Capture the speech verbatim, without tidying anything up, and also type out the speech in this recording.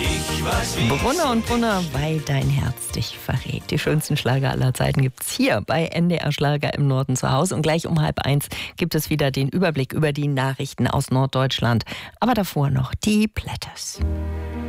Ich weiß, wie Brunner und Brunner, weil dein Herz dich verrät. Die schönsten Schlager aller Zeiten gibt's hier bei N D R Schlager im Norden zu Hause. Und gleich um halb eins gibt es wieder den Überblick über die Nachrichten aus Norddeutschland. Aber davor noch die Platters.